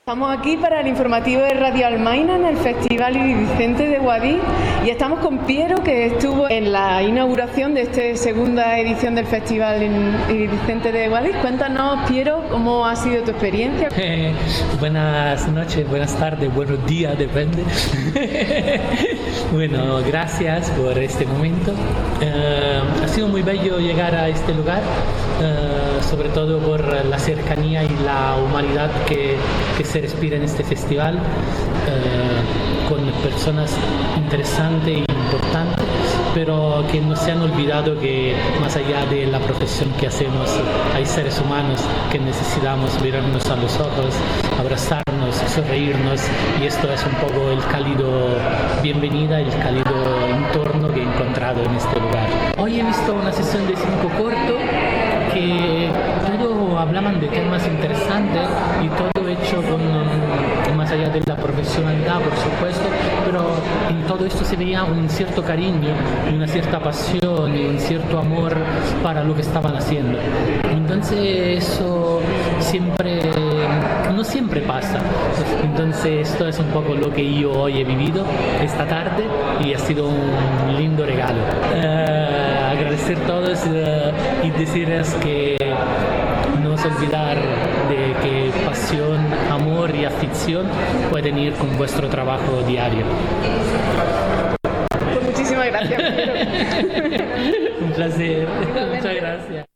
Estamos aquí para el informativo de Radio Almaina en el Festival Iridicente de Guadix y estamos con Piero, que estuvo en la inauguración de esta segunda edición del Festival Iridicente de Guadix. Cuéntanos, Piero, cómo ha sido tu experiencia. Buenas noches, buenas tardes, buenos días, depende. Bueno, gracias por este momento. Ha sido muy bello llegar a este lugar, sobre todo por la cercanía y la humanidad que se respira en este festival, con personas interesantes e importantes, pero que no se han olvidado que más allá de la profesión que hacemos, hay seres humanos que necesitamos mirarnos a los ojos, abrazarnos, sonreírnos, y esto es un poco el cálido bienvenida, el cálido entorno que he encontrado en este lugar. Hoy he visto una sesión de 5 cortos que todos hablaban de temas interesantes y todo hecho con más allá de la profesionalidad, por supuesto, pero en todo esto se veía un cierto cariño, una cierta pasión y un cierto amor para lo que estaban haciendo. Entonces eso no siempre pasa. Entonces esto es un poco lo que yo hoy he vivido esta tarde y ha sido un lindo regalo. Agradecer a todos y decirles que no se olvidar de que pasión, amor y afición pueden ir con vuestro trabajo diario. Pues muchísimas gracias, Piero. Un placer. Muchas gracias.